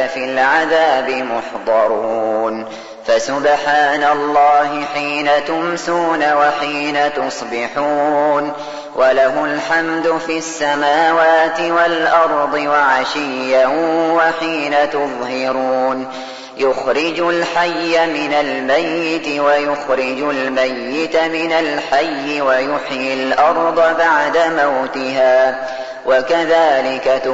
في العذاب محضرون فسبحان الله حين تمسون وحين تصبحون وله الحمد في السماوات والأرض وعشيا وحين تظهرون يخرج الحي من الميت ويخرج الميت من الحي ويحيي الأرض بعد موتها وكذلك